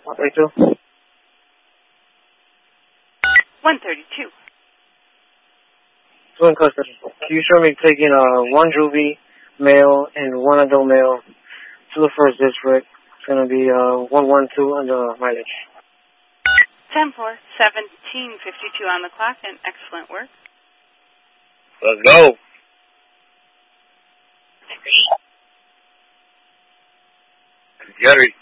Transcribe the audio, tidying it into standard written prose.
132. 132. Two in custody. Can you show me taking one juvie male and one adult male to the first district? It's going to be 112 on the mileage. 10-4, 17:52 on the clock, and excellent work. Let's go. Jerry.